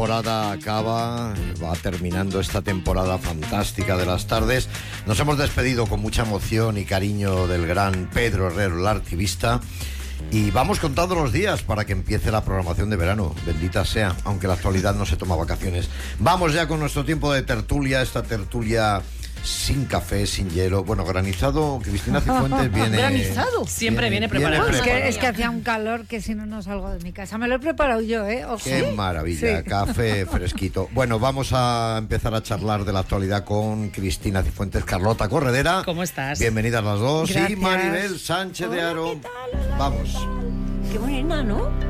temporada acaba, va terminando esta temporada fantástica de las tardes. Nos hemos despedido con mucha emoción y cariño del gran Pedro Herrero, el artivista. Y vamos contando los días para que empiece la programación de verano, bendita sea, aunque la actualidad no se toma vacaciones. Vamos ya con nuestro tiempo de tertulia, esta tertulia sin café, sin hielo. Bueno, granizado, Cristina Cifuentes viene... ¿Granizado? Siempre viene preparado. Es que hacía un calor que si no salgo de mi casa. Me lo he preparado yo, ¿eh? Ojo. Qué maravilla, sí. Café fresquito. Bueno, vamos a empezar a charlar de la actualidad con Cristina Cifuentes, Carlota Corredera. ¿Cómo estás? Bienvenidas las dos. Gracias. Y Maribel Sánchez de Aro. Vamos. Qué buena, ¿no?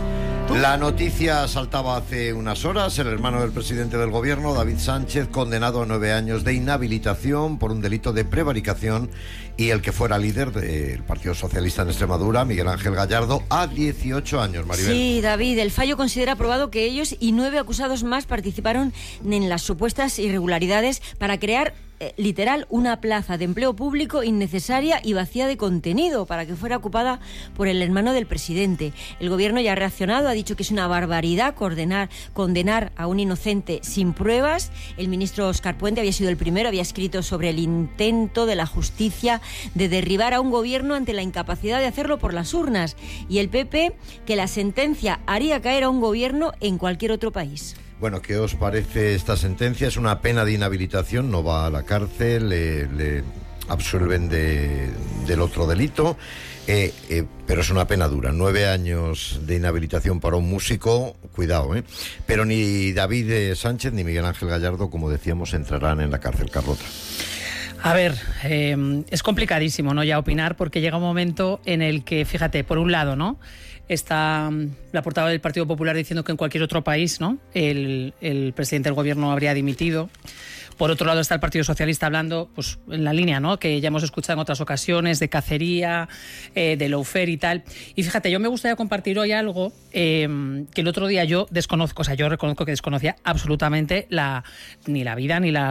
La noticia saltaba hace unas horas. El hermano del presidente del gobierno, David Sánchez, condenado a 9 años de inhabilitación por un delito de prevaricación, y el que fuera líder del Partido Socialista en Extremadura, Miguel Ángel Gallardo, a 18 años, Maribel. Sí, David, el fallo considera probado que ellos y 9 acusados más participaron en las supuestas irregularidades para crear literal una plaza de empleo público innecesaria y vacía de contenido para que fuera ocupada por el hermano del presidente. El gobierno ya ha reaccionado, ha dicho que es una barbaridad condenar a un inocente sin pruebas. El ministro Óscar Puente había sido el primero, había escrito sobre el intento de la justicia de derribar a un gobierno ante la incapacidad de hacerlo por las urnas, y el PP que la sentencia haría caer a un gobierno en cualquier otro país. Bueno, ¿qué os parece esta sentencia? Es una pena de inhabilitación, no va a la cárcel, le absuelven del otro delito, pero es una pena dura. 9 años de inhabilitación para un músico, cuidado, ¿eh? Pero ni David Sánchez ni Miguel Ángel Gallardo, como decíamos, entrarán en la cárcel, Carlota. A ver, es complicadísimo, ¿no?, ya opinar, porque llega un momento en el que, fíjate, por un lado, ¿no?, está la portavoz del Partido Popular diciendo que en cualquier otro país, ¿no?, el presidente del gobierno habría dimitido. Por otro lado está el Partido Socialista hablando, pues, en la línea, ¿no?, que ya hemos escuchado en otras ocasiones, de cacería, de lawfare y tal. Y fíjate, yo me gustaría compartir hoy algo que el otro día yo desconozco, o sea, yo reconozco que desconocía absolutamente ni la vida ni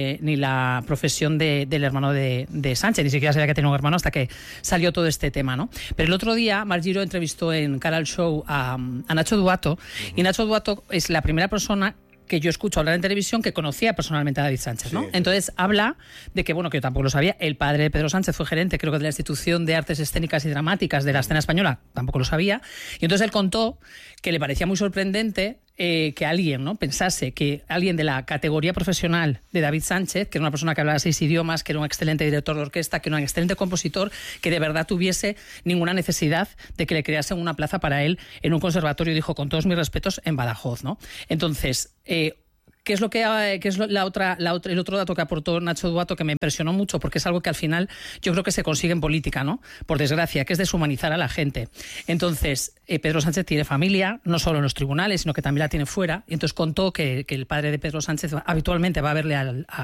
la profesión del hermano de Sánchez. Ni siquiera sabía que tenía un hermano hasta que salió todo este tema, ¿no? Pero el otro día Mar Giro entrevistó en Cara al Show a Nacho Duato, y Nacho Duato es la primera persona que yo escucho hablar en televisión que conocía personalmente a David Sánchez, ¿no? Sí. Entonces habla de que, bueno, que yo tampoco lo sabía, el padre de Pedro Sánchez fue gerente, creo que de la Institución de Artes Escénicas y Dramáticas de la Escena Española, tampoco lo sabía, y entonces él contó que le parecía muy sorprendente que alguien, ¿no?, pensase que alguien de la categoría profesional de David Sánchez, que era una persona que hablaba 6 idiomas, que era un excelente director de orquesta, que era un excelente compositor, que de verdad tuviese ninguna necesidad de que le creasen una plaza para él en un conservatorio, dijo, con todos mis respetos, en Badajoz, ¿no? Entonces, ¿qué es el otro dato que aportó Nacho Duato, que me impresionó mucho, porque es algo que al final yo creo que se consigue en política, ¿no?, por desgracia, que es deshumanizar a la gente? Entonces, Pedro Sánchez tiene familia, no solo en los tribunales, sino que también la tiene fuera, y entonces contó que el padre de Pedro Sánchez habitualmente va a verle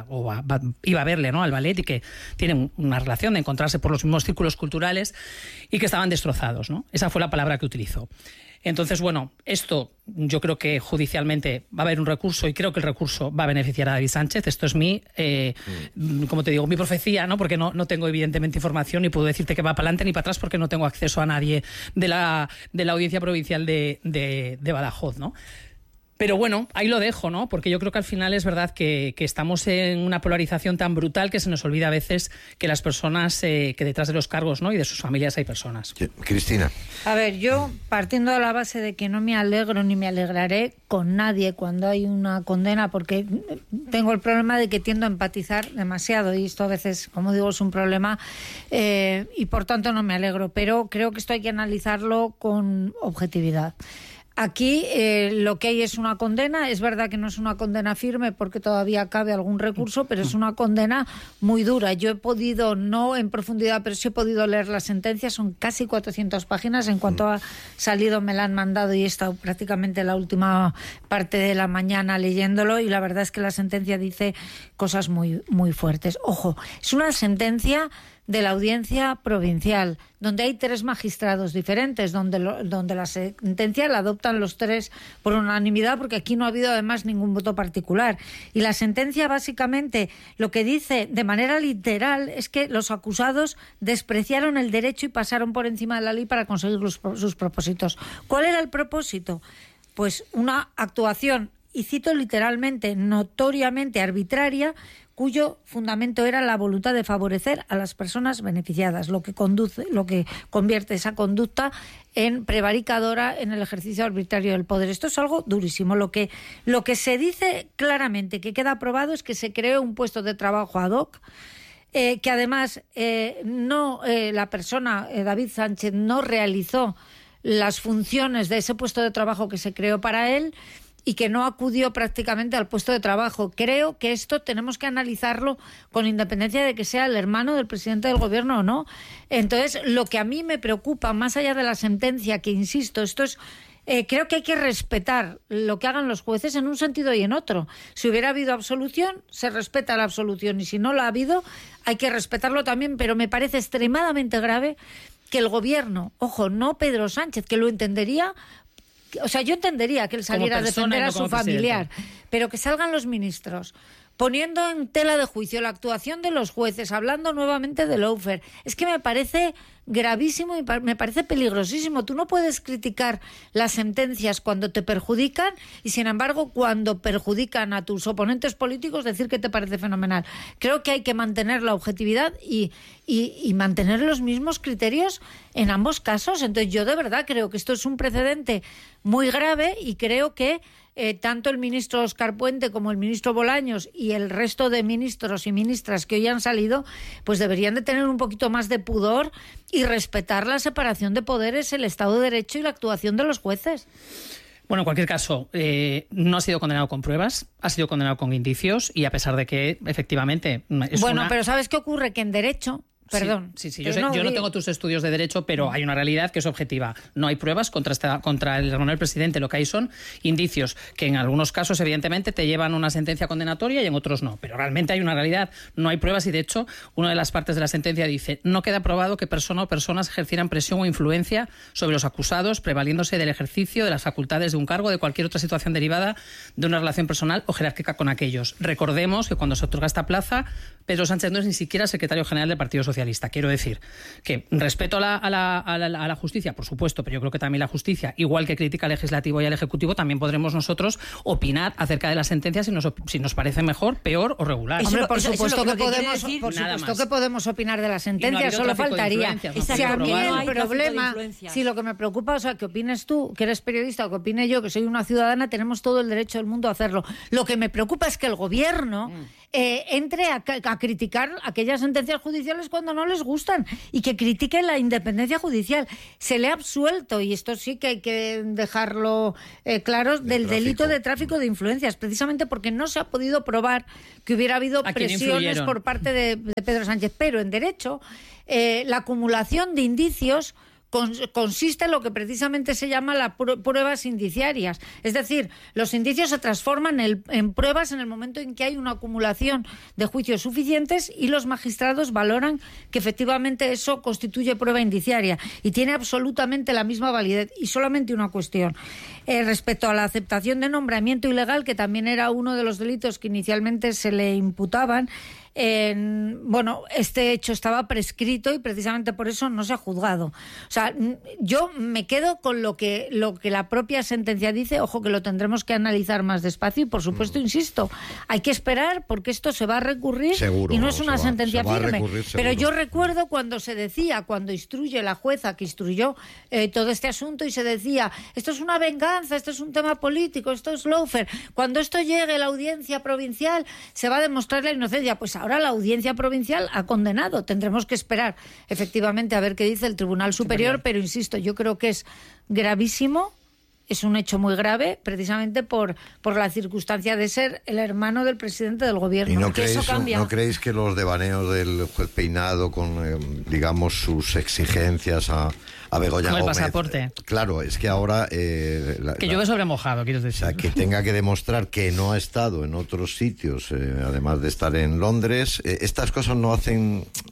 iba a verle, ¿no?, al ballet, y que tienen una relación de encontrarse por los mismos círculos culturales, y que estaban destrozados, ¿no? Esa fue la palabra que utilizó. Entonces, bueno, esto yo creo que judicialmente va a haber un recurso, y creo que el recurso va a beneficiar a David Sánchez. Esto es mi profecía, ¿no?, porque no tengo evidentemente información, ni puedo decirte que va para adelante ni para atrás, porque no tengo acceso a nadie de la Audiencia Provincial de Badajoz, ¿no? Pero bueno, ahí lo dejo, ¿no? Porque yo creo que al final es verdad que estamos en una polarización tan brutal que se nos olvida a veces que las personas, que detrás de los cargos, ¿no?, y de sus familias hay personas. Sí. Cristina. A ver, yo partiendo de la base de que no me alegro ni me alegraré con nadie cuando hay una condena, porque tengo el problema de que tiendo a empatizar demasiado, y esto a veces, como digo, es un problema, y por tanto no me alegro, pero creo que esto hay que analizarlo con objetividad. Aquí lo que hay es una condena. Es verdad que no es una condena firme porque todavía cabe algún recurso, pero es una condena muy dura. Yo he podido, no en profundidad, pero sí he podido leer la sentencia. Son casi 400 páginas. En cuanto ha salido me la han mandado y he estado prácticamente la última parte de la mañana leyéndolo, y la verdad es que la sentencia dice cosas muy, muy fuertes. Ojo, es una sentencia de la Audiencia Provincial, donde hay 3 magistrados diferentes, donde la sentencia la adoptan los 3 por unanimidad, porque aquí no ha habido además ningún voto particular. Y la sentencia básicamente lo que dice de manera literal es que los acusados despreciaron el derecho y pasaron por encima de la ley para conseguir sus propósitos. ¿Cuál era el propósito? Pues una actuación y cito literalmente, notoriamente arbitraria, cuyo fundamento era la voluntad de favorecer a las personas beneficiadas, lo que convierte esa conducta en prevaricadora en el ejercicio arbitrario del poder. Esto es algo durísimo. Lo que se dice claramente, que queda aprobado, es que se creó un puesto de trabajo ad hoc, que además la persona, David Sánchez, no realizó las funciones de ese puesto de trabajo que se creó para él, y que no acudió prácticamente al puesto de trabajo. Creo que esto tenemos que analizarlo con independencia de que sea el hermano del presidente del gobierno o no. Entonces, lo que a mí me preocupa, más allá de la sentencia, que insisto, esto es... creo que hay que respetar lo que hagan los jueces en un sentido y en otro. Si hubiera habido absolución, se respeta la absolución, y si no la ha habido, hay que respetarlo también, pero me parece extremadamente grave que el gobierno, ojo, no Pedro Sánchez, que lo entendería... O sea, yo entendería que él saliera a defender a su familiar, pero que salgan los ministros poniendo en tela de juicio la actuación de los jueces, hablando nuevamente de lawfare, es que me parece gravísimo y me parece peligrosísimo. Tú no puedes criticar las sentencias cuando te perjudican y, sin embargo, cuando perjudican a tus oponentes políticos, decir que te parece fenomenal. Creo que hay que mantener la objetividad y mantener los mismos criterios en ambos casos. Entonces, yo de verdad creo que esto es un precedente muy grave y creo que tanto el ministro Óscar Puente como el ministro Bolaños y el resto de ministros y ministras que hoy han salido, pues deberían de tener un poquito más de pudor y respetar la separación de poderes, el Estado de Derecho y la actuación de los jueces. Bueno, en cualquier caso, no ha sido condenado con pruebas, ha sido condenado con indicios, y a pesar de que efectivamente es pero ¿sabes qué ocurre? Que en derecho... Perdón. Sí. Yo no tengo tus estudios de derecho, pero hay una realidad que es objetiva. No hay pruebas contra el hermano del presidente. Lo que hay son indicios que en algunos casos, evidentemente, te llevan a una sentencia condenatoria y en otros no. Pero realmente hay una realidad. No hay pruebas y, de hecho, una de las partes de la sentencia dice: no queda probado que persona o personas ejercieran presión o influencia sobre los acusados, prevaliéndose del ejercicio de las facultades de un cargo o de cualquier otra situación derivada de una relación personal o jerárquica con aquellos. Recordemos que cuando se otorga esta plaza, Pedro Sánchez no es ni siquiera secretario general del Partido Socialista. Quiero decir que respeto a la justicia, por supuesto, pero yo creo que también la justicia, igual que critica al legislativo y al ejecutivo, también podremos nosotros opinar acerca de las sentencias si nos parece mejor, peor o regular. Hombre, por supuesto que podemos opinar de las sentencias, solo faltaría. Si a mí el problema, si lo que me preocupa, o sea, que opines tú, que eres periodista, o que opine yo, que soy una ciudadana, tenemos todo el derecho del mundo a hacerlo. Lo que me preocupa es que el gobierno entre a criticar aquellas sentencias judiciales cuando no les gustan y que critiquen la independencia judicial. Se le ha absuelto, y esto sí que hay que dejarlo claro, del delito de tráfico de influencias, precisamente porque no se ha podido probar que hubiera habido presiones por parte de Pedro Sánchez. Pero en derecho, la acumulación de indicios consiste en lo que precisamente se llama las pruebas indiciarias. Es decir, los indicios se transforman en pruebas en el momento en que hay una acumulación de juicios suficientes y los magistrados valoran que efectivamente eso constituye prueba indiciaria y tiene absolutamente la misma validez. Y solamente una cuestión. Respecto a la aceptación de nombramiento ilegal, que también era uno de los delitos que inicialmente se le imputaban, este hecho estaba prescrito y precisamente por eso no se ha juzgado. O sea, yo me quedo con lo que la propia sentencia dice. Ojo, que lo tendremos que analizar más despacio y, por supuesto, insisto, hay que esperar porque esto se va a recurrir. Seguro, y no es una sentencia firme. Pero yo recuerdo cuando se decía, cuando instruye la jueza que instruyó todo este asunto, y se decía: esto es una venganza, esto es un tema político, esto es lawfare. Cuando esto llegue a la audiencia provincial se va a demostrar la inocencia. Pues ahora la audiencia provincial ha condenado. Tendremos que esperar efectivamente a ver qué dice el Tribunal Superior, pero insisto, yo creo que es gravísimo. Es un hecho muy grave, precisamente por la circunstancia de ser el hermano del presidente del gobierno. ¿Y no creéis que los devaneos del juez Peinado con, digamos, sus exigencias a Begoña Gómez... Con el pasaporte. Claro, es que ahora... que llueve sobre mojado, quiero decir. O sea, que tenga que demostrar que no ha estado en otros sitios, además de estar en Londres. Estas cosas no hacen...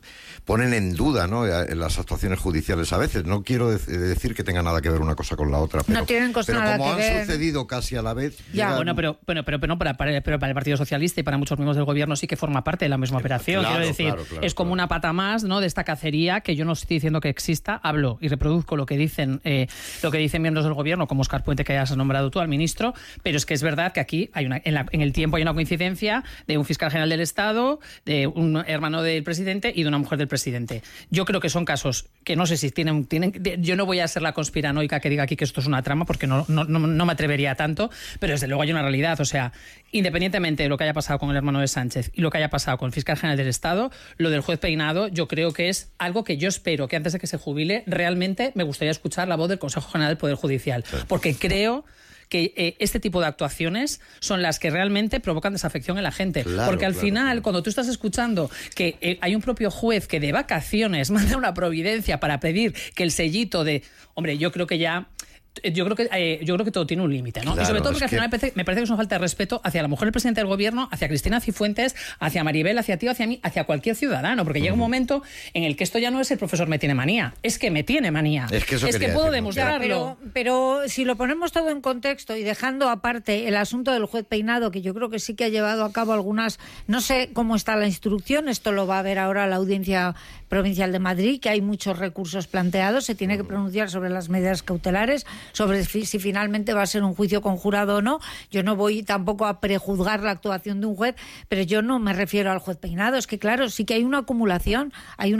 ponen en duda, ¿no?, las actuaciones judiciales a veces. No quiero decir que tenga nada que ver una cosa con la otra, pero, no tienen pero nada como que han ver. sucedido casi a la vez... Ya, bueno, pero no para el Partido Socialista y para muchos miembros del gobierno sí que forma parte de la misma operación. Claro, Quiero decir, claro, es como una pata más, ¿no?, de esta cacería, que yo no estoy diciendo que exista, hablo y reproduzco lo que dicen miembros del gobierno, como Óscar Puente, que hayas nombrado tú al ministro, pero es que es verdad que aquí hay en el tiempo hay una coincidencia de un fiscal general del Estado, de un hermano del presidente y de una mujer del presidente. Yo creo que son casos que no sé si tienen yo no voy a ser la conspiranoica que diga aquí que esto es una trama, porque no me atrevería tanto, pero desde luego hay una realidad. O sea, independientemente de lo que haya pasado con el hermano de Sánchez y lo que haya pasado con el fiscal general del Estado, lo del juez Peinado yo creo que es algo que yo espero que antes de que se jubile realmente me gustaría escuchar la voz del Consejo General del Poder Judicial, porque creo que este tipo de actuaciones son las que realmente provocan desafección en la gente. Claro, porque al final, cuando tú estás escuchando que hay un propio juez que de vacaciones manda una providencia para pedir que el sellito de... Hombre, yo creo que ya... Yo creo que todo tiene un límite, ¿no? Claro, y sobre todo porque al final me parece que es una falta de respeto hacia la mujer del presidente del gobierno, hacia Cristina Cifuentes, hacia Maribel, hacia ti, hacia mí, hacia cualquier ciudadano, porque llega un momento en el que esto ya no es el profesor me tiene manía, es que me tiene manía. Es que puedo demostrarlo. Pero si lo ponemos todo en contexto y dejando aparte el asunto del juez Peinado, que yo creo que sí que ha llevado a cabo algunas... No sé cómo está la instrucción, esto lo va a ver ahora la Audiencia Provincial de Madrid, que hay muchos recursos planteados, se tiene que pronunciar sobre las medidas cautelares, sobre si finalmente va a ser un juicio conjurado o no. Yo no voy tampoco a prejuzgar la actuación de un juez, pero yo no me refiero al juez Peinado. Es que claro, sí que hay una acumulación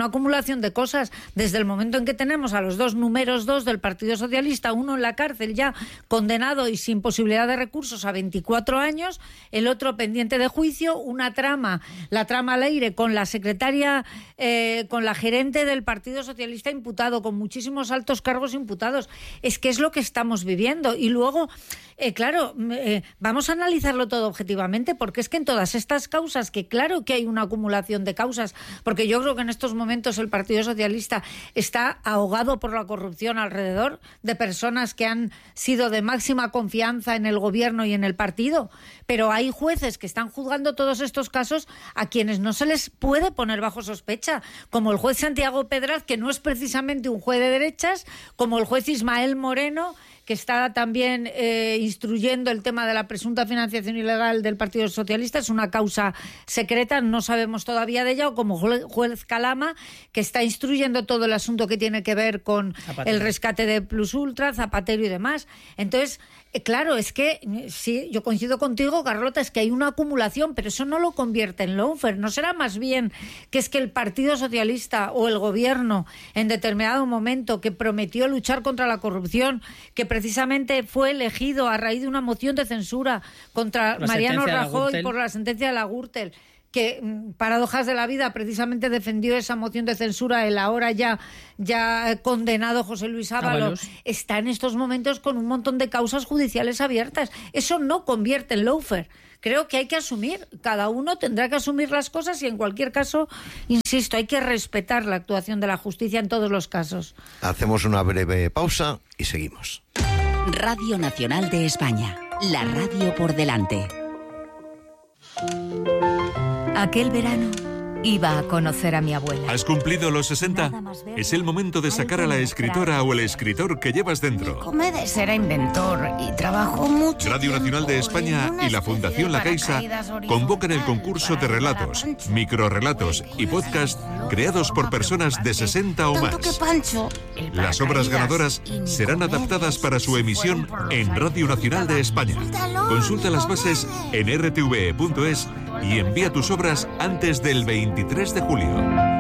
de cosas, desde el momento en que tenemos a los dos números 2 del Partido Socialista, uno en la cárcel ya condenado y sin posibilidad de recursos a 24 años, el otro pendiente de juicio, una trama, la trama al aire con la secretaria, con la gerente del Partido Socialista imputado, con muchísimos altos cargos imputados. Es que es lo que estamos viviendo. Y luego, vamos a analizarlo todo objetivamente, porque es que en todas estas causas, que claro que hay una acumulación de causas, porque yo creo que en estos momentos el Partido Socialista está ahogado por la corrupción alrededor de personas que han sido de máxima confianza en el gobierno y en el partido, pero hay jueces que están juzgando todos estos casos a quienes no se les puede poner bajo sospecha, como el juez Santiago Pedraz, que no es precisamente un juez de derechas, como el juez Ismael Moreno, que está también instruyendo el tema de la presunta financiación ilegal del Partido Socialista. Es una causa secreta, no sabemos todavía de ella, o como juez Calama, que está instruyendo todo el asunto que tiene que ver con Zapatero, el rescate de Plus Ultra, Zapatero y demás. Entonces, claro, es que sí, yo coincido contigo, Carlota, es que hay una acumulación, pero eso no lo convierte en lawfare. ¿No será más bien que es que el Partido Socialista o el gobierno en determinado momento, que prometió luchar contra la corrupción, que precisamente fue elegido a raíz de una moción de censura contra Mariano Rajoy por la sentencia de la Gürtel, que, paradojas de la vida, precisamente defendió esa moción de censura el ahora ya condenado José Luis Ábalos, está en estos momentos con un montón de causas judiciales abiertas? Eso no convierte en lawfare. Creo que hay que asumir, cada uno tendrá que asumir las cosas, y en cualquier caso, insisto, hay que respetar la actuación de la justicia en todos los casos. Hacemos una breve pausa y seguimos. Radio Nacional de España, la radio por delante. Aquel verano iba a conocer a mi abuela. ¿Has cumplido los 60? Es el momento de sacar a la escritora o el escritor que llevas dentro. Comedes era inventor y trabajó mucho. Radio Nacional de España y la Fundación La Caixa convocan el concurso de relatos, microrrelatos y podcast creados por personas de 60 o más. Las obras ganadoras serán adaptadas para su emisión en Radio Nacional de España. Consulta las bases en rtve.es y envía tus obras antes del 23 de julio.